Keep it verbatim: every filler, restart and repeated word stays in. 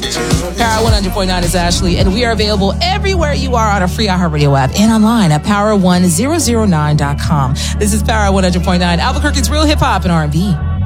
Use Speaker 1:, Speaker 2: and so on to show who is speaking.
Speaker 1: Power one hundred point nine is Ashley, and we are available everywhere you are on a free iHeartRadio app and online at power one thousand nine dot com. This is Power one hundred point nine, Albuquerque's real hip hop and R and B.